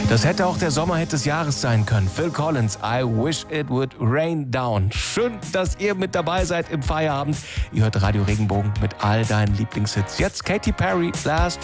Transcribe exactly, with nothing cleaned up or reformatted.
Das hätte auch der Sommerhit des Jahres sein können. Phil Collins, I Wish It Would Rain Down. Schön, dass ihr mit dabei seid im Feierabend. Ihr hört Radio Regenbogen mit all deinen Lieblingshits. Jetzt Katy Perry, Last